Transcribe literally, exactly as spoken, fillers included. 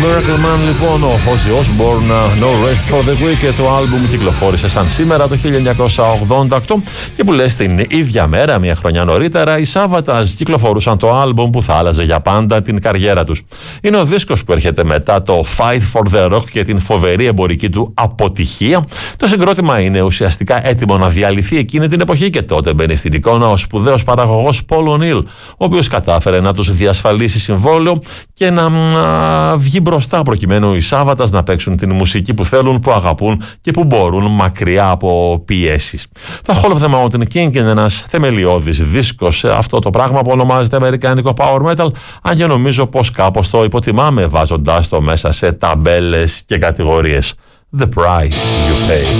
Miracle Man λοιπόν, ο Ozzy Osbourne, No Rest for the Wicked, το άλμπουμ κυκλοφόρησε σαν σήμερα το χίλια εννιακόσια ογδόντα οκτώ και που λες την ίδια μέρα, μια χρονιά νωρίτερα, οι Savatage κυκλοφορούσαν το άλμπουμ που θα άλλαζε για πάντα την καριέρα τους. Είναι ο δίσκος που έρχεται μετά το Fight for the Rock και την φοβερή εμπορική του αποτυχία. Το συγκρότημα είναι ουσιαστικά έτοιμο να διαλυθεί εκείνη την εποχή και τότε μπαίνει στην εικόνα ο σπουδαίος παραγωγός Paul O'Neill, ο οποίος κατάφερε να τους διασφαλίσει συμβόλαιο και να α, βγει μπροστά προκειμένου οι Savatage να παίξουν την μουσική που θέλουν, που αγαπούν και που μπορούν, μακριά από πιέσεις. Το Hall of the Mountain King είναι ένας θεμελιώδης δίσκος σε αυτό το πράγμα που ονομάζεται αμερικάνικο power metal, αν και νομίζω πως κάπως το υποτιμάμε βάζοντάς το μέσα σε ταμπέλες και κατηγορίες. The price you pay.